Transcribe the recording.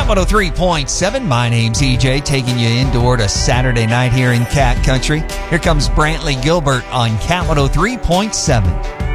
Cat 103.7. My name's EJ, taking you indoor to Saturday night here in Cat Country. Here comes Brantley Gilbert on Cat 103.7.